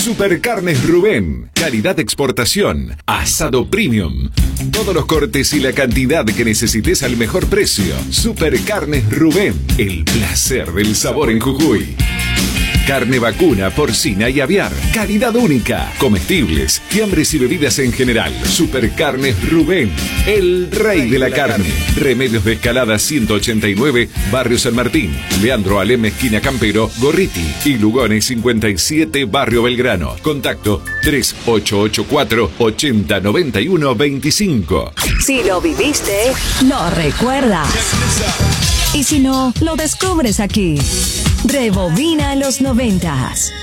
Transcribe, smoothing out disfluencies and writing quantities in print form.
Supercarnes Rubén, calidad de exportación, asado premium. Todos los cortes y la cantidad que necesites al mejor precio. Supercarnes Rubén, el placer del sabor en Jujuy. Carne vacuna, porcina y aviar. Calidad única. Comestibles, fiambres y bebidas en general. Supercarnes Rubén, el rey de la carne. Remedios de Escalada 189, Barrio San Martín. Leandro Alem, esquina Campero, Gorriti. Y Lugones 57, Barrio Belgrano. Contacto 3884 8091 25. Si lo viviste, lo recuerdas. Y si no, lo descubres aquí. Rebobina los 90s.